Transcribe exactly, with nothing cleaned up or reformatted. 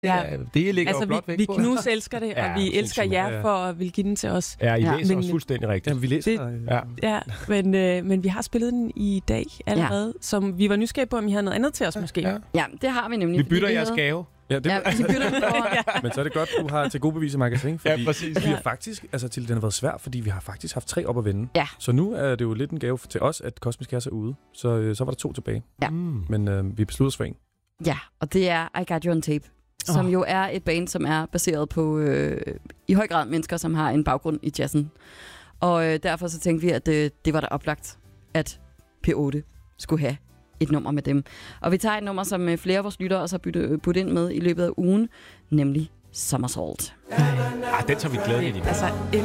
Ja, det ligger altså, jo blot vi, væk vi på. knus elsker det, Ja, og vi elsker sindssygt, jer ja. for at ville give den til os. Ja, I Ja. læser Men- også fuldstændig rigtigt. Ja, vi læser. Det- Det, Ja. Ja, men, øh, men vi har spillet den i dag allerede, ja. Som vi var nysgerrige på, om I har noget andet til os måske. Ja. Ja, det har vi nemlig. Vi fordi bytter jeres havde- gave. ja, det, Ja, vi bytter den over. Men så er det godt, du har til gode bevis i magasin, fordi Ja, præcis. vi har faktisk, altså til den har været svær, fordi vi har faktisk haft tre op at vende. Ja. Så nu er det jo lidt en gave til os, at Kosmisk Kasse er ude. Så, øh, så var der to tilbage. Ja. Mm. Men øh, vi besluttede os for en. Ja, og det er I Got You On Tape, som Åh. jo er et band, som er baseret på øh, i høj grad mennesker, som har en baggrund i jazzen. Og øh, derfor så tænkte vi, at øh, det var da oplagt, at P otte skulle have et nummer med dem. Og vi tager et nummer, som øh, flere af vores lyttere også har byttet, budt ind med i løbet af ugen, nemlig Somersault. Ah, den tager vi glædeligt i. Altså,